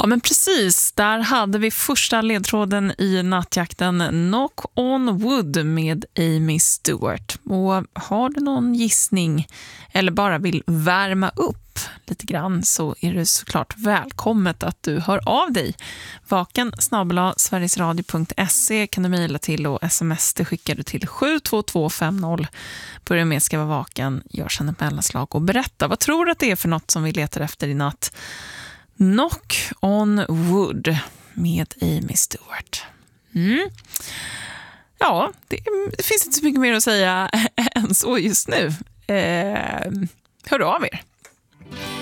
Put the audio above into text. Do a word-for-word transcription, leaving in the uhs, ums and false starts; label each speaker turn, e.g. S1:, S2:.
S1: Ja, men precis. Där hade vi första ledtråden i nattjakten Knock on Wood med Amy Stewart. Och har du någon gissning eller bara vill värma upp lite grann så är det såklart välkommet att du hör av dig. Vaken snabel-a sverigesradio punkt se kan du mejla till och sms det skickar du till sju två två fem noll. Börja med ska vara vaken, gör sen ett mellanslag och berätta. Vad tror du att det är för något som vi letar efter i natt? Knock on Wood med Amy Stewart. Mm. Ja, det, det finns inte så mycket mer att säga än så just nu. Eh, hör av er.